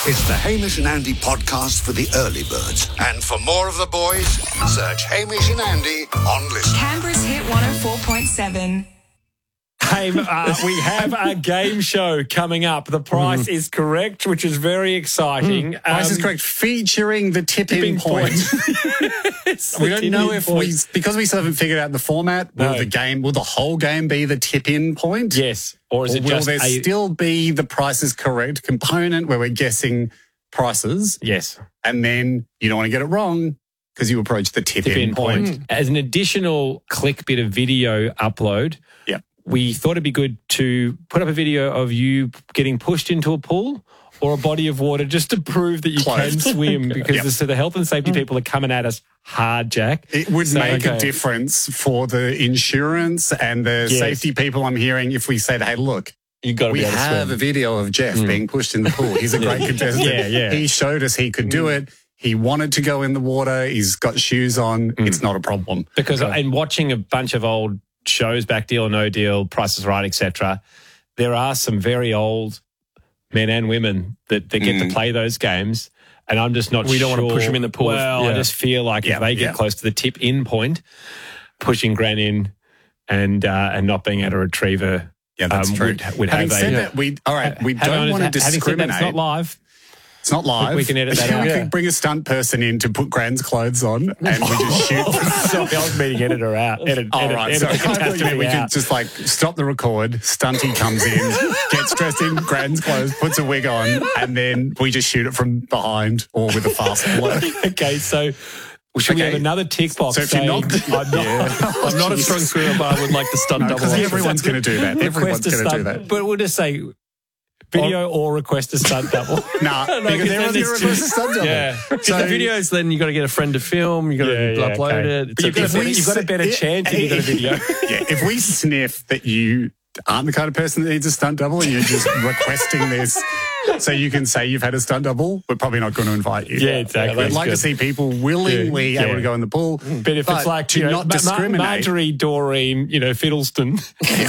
It's the Hamish and Andy podcast for the early birds. And for more of the boys, search Hamish and Andy on Listen. Canberra's Hit 104.7. Hey, we have a game show coming up. The price is correct, which is very exciting. Price is correct, featuring the tip-in point. Yes, We don't know if because we still haven't figured out the format, will the whole game be the tip-in point? Yes. Or is it will just there still be the price is correct component where we're guessing prices? Yes. And then you don't want to get it wrong because you approach the tip-in point. As an additional click bit of video upload, we thought it'd be good to put up a video of you getting pushed into a pool or a body of water just to prove that you can swim, because the health and safety people are coming at us hard, Jack. It would make a difference for the insurance and the safety people. I'm hearing if we said, hey, look, we have a video of Jeff being pushed in the pool. He's a great contestant. He showed us he could do it. He wanted to go in the water. He's got shoes on. It's not a problem. Because in watching a bunch of old shows, Back Deal or No Deal, Price is Right, etc., there are some very old men and women that get to play those games, and I'm just not sure. We don't want to push them in the pool. Well, I just feel like if they get close to the tip-in point, pushing Gran in and not being able to retrieve her, that's true. Would Having have said that, we don't want to discriminate. It's not live. It's not live. We can edit that out. We could bring a stunt person in to put Gran's clothes on and we just shoot. Sorry, I was meeting editor out. Sorry. We could just stop the record, Stunty comes in, gets dressed in Gran's clothes, puts a wig on, and then we just shoot it from behind or with a fast bullet. Okay, so should we have another tick box? So if you're not, I'm not a strong swimmer, but I would like the stunt double. Because everyone's going to do that. Everyone's going to do that. But we'll just say video or request a stunt double. Because everyone's going to request a stunt double. Yeah. So the videos, then you got to get a friend to film. You got to upload it. But you've got a better chance if you've got a video. If we sniff that you aren't the kind of person that needs a stunt double and you're just requesting this so you can say you've had a stunt double, we're probably not going to invite you. Yeah, exactly. I'd like to see people willingly able to go in the pool. But if it's like, to not discriminate. Marjorie Doreen, Fiddleston,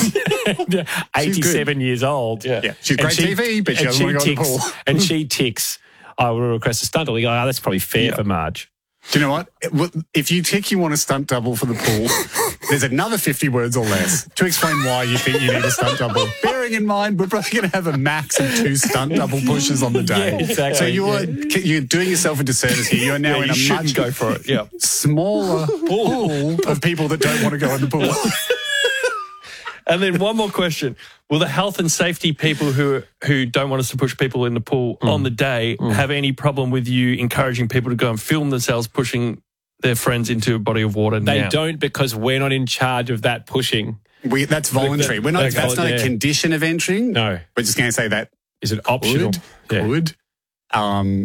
87 years old. Yeah. She's great TV, but she doesn't want to go in the pool. And she ticks, I will request a stunt double. You go, that's probably fair for Marge. Do you know what? If you tick you want a stunt double for the pool, there's another 50 words or less to explain why you think you need a stunt double. Bearing in mind, we're probably going to have a max of 2 stunt double pushes on the day. Yeah, exactly. So you're doing yourself a disservice here. You're now in a much go for it. Yeah. Smaller pool of people that don't want to go in the pool. And then one more question. Will the health and safety people who don't want us to push people in the pool on the day have any problem with you encouraging people to go and film themselves pushing their friends into a body of water? They don't, because we're not in charge of that pushing. That's voluntary. That's not a condition of entering. No. We're just going to say that is it optional. Could.